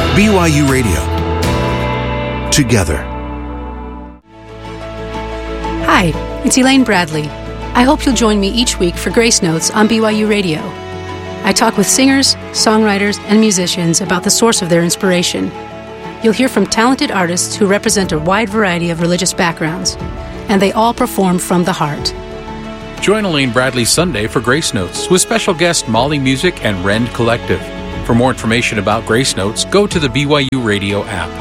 BYU Radio. Together. Hi, it's Elaine Bradley. I hope you'll join me each week for Grace Notes on BYU Radio. I talk with singers, songwriters, and musicians about the source of their inspiration. You'll hear from talented artists who represent a wide variety of religious backgrounds, and they all perform from the heart. Join Elaine Bradley Sunday for Grace Notes with special guest Molly Music and Rend Collective. For more information about Grace Notes, go to the BYU Radio app.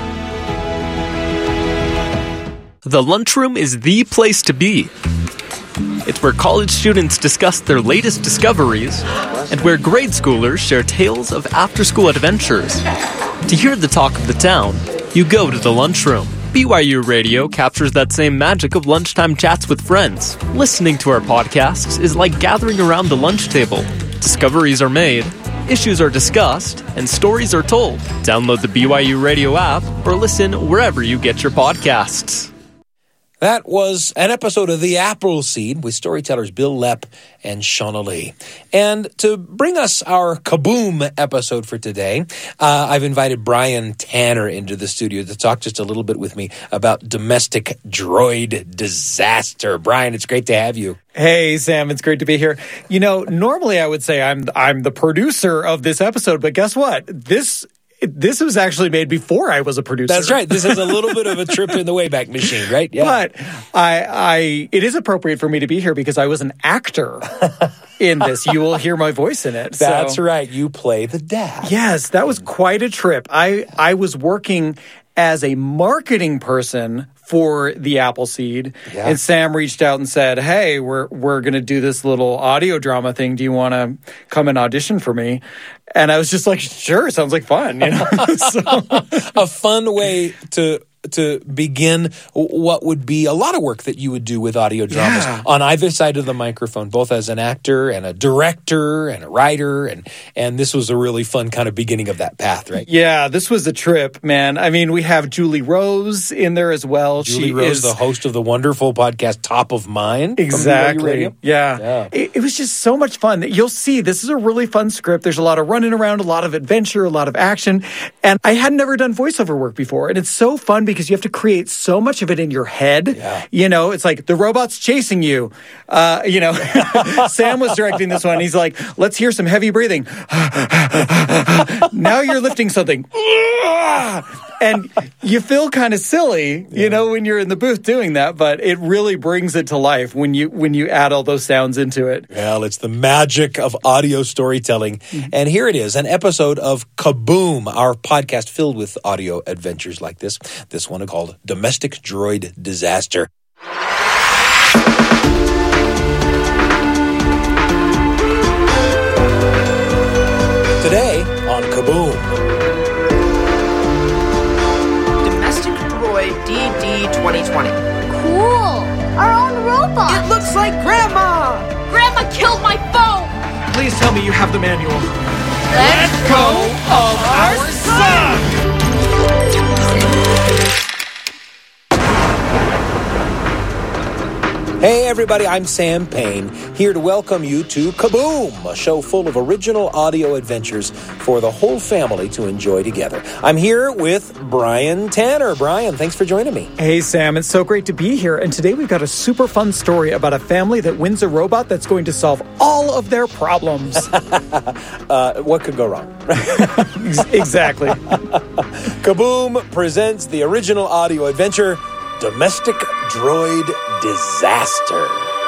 The lunchroom is the place to be. It's where college students discuss their latest discoveries and where grade schoolers share tales of after-school adventures. To hear the talk of the town, you go to the lunchroom. BYU Radio captures that same magic of lunchtime chats with friends. Listening to our podcasts is like gathering around the lunch table. Discoveries are made, issues are discussed, and stories are told. Download the BYU Radio app or listen wherever you get your podcasts. That was an episode of The Appleseed with storytellers Bill Lepp and Shauna Lee. And to bring us our Kaboom episode for today, I've invited Brian Tanner into the studio to talk just a little bit with me about domestic droid disaster. Brian, it's great to have you. Hey, Sam, it's great to be here. You know, normally I would say I'm the producer of this episode, but guess what? This was actually made before I was a producer. That's right. This is a little bit of a trip in the Wayback Machine, right? Yeah. But it is appropriate for me to be here because I was an actor in this. You will hear my voice in it. That's right. You play the dad. Yes, that was quite a trip. I was working as a marketing person for the Appleseed, and Sam reached out and said, "Hey, we're going to do this little audio drama thing. Do you want to come and audition for me?" And I was just like, "Sure, sounds like fun." You know? A fun way to begin what would be a lot of work that you would do with audio dramas on either side of the microphone, both as an actor and a director and a writer, and this was a really fun kind of beginning of that path, right? Yeah, this was a trip, man. I mean, we have Julie Rose in there as well. Julie Rose, the host of the wonderful podcast Top of Mind. Exactly. Yeah. It was just so much fun. You'll see, this is a really fun script. There's a lot of running around, a lot of adventure, a lot of action, and I had never done voiceover work before, and it's so fun because you have to create so much of it in your head. Yeah. You know, it's like the robot's chasing you. You know, Sam was directing this one. He's like, let's hear some heavy breathing. Now you're lifting something. And you feel kind of silly, you know, when you're in the booth doing that, but it really brings it to life when you add all those sounds into it. Well, it's the magic of audio storytelling. Mm-hmm. And here it is, an episode of Kaboom, our podcast filled with audio adventures like this. This one called Domestic Droid Disaster. Today on Kaboom. DD 2020. Cool! Our own robot! It looks like Grandma! Grandma killed my phone! Please tell me you have the manual. Let go of our son! Hey everybody, I'm Sam Payne, here to welcome you to Kaboom, a show full of original audio adventures for the whole family to enjoy together. I'm here with Brian Tanner. Brian, thanks for joining me. Hey Sam, it's so great to be here, and today we've got a super fun story about a family that wins a robot that's going to solve all of their problems. What could go wrong? Exactly. Kaboom presents the original audio adventure, Domestic Droid Disaster.